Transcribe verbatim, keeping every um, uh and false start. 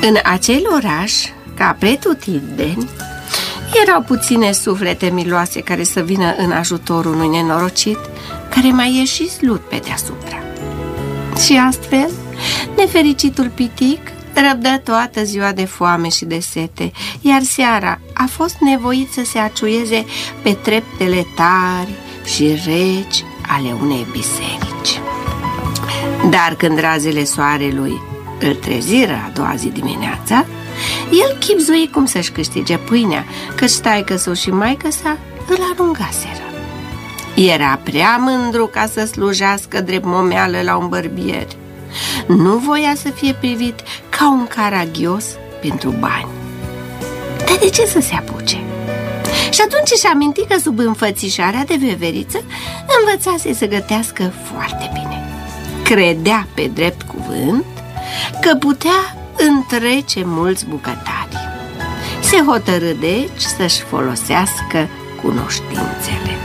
În acel oraș, ca pretutindeni, erau puține suflete miloase care să vină în ajutorul unui nenorocit care mai e și slut pe deasupra. Și astfel, nefericitul pitic răbdă toată ziua de foame și de sete, iar seara a fost nevoit să se aciuieze pe treptele tari și reci ale unei biserici. Dar când razele soarelui îl treziră a doua zi dimineața, el chibzui cum să-și câștige pâinea, căci taică-s-o și maică-sa îl aruncaseră. Era prea mândru ca să slujească drept momeală la un bărbier. Nu voia să fie privit ca un caragios pentru bani. Dar de ce să se apuce? Și atunci își aminti că sub înfățișarea de veveriță învățase să gătească foarte bine. Credea pe drept cuvânt că putea întrece mulți bucătari. Se hotărâ deci să-și folosească cunoștințele.